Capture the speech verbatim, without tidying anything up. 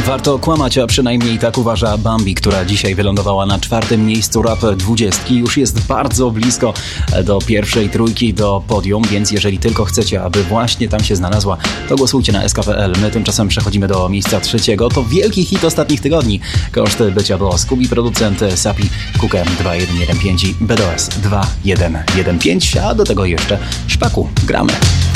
Warto kłamać, a przynajmniej tak uważa Bambi, która dzisiaj wylądowała na czwartym miejscu Rap dwudziestki. Już jest bardzo blisko do pierwszej trójki, do podium, więc jeżeli tylko chcecie, aby właśnie tam się znalazła, to głosujcie na S K P L. My tymczasem przechodzimy do miejsca trzeciego. To wielki hit ostatnich tygodni. Koszt bycia było Scooby, producent Sapi, Kukem dwa jeden jeden pięć i B D O S dwa jeden jeden pięć, a do tego jeszcze Szpaku. Gramy.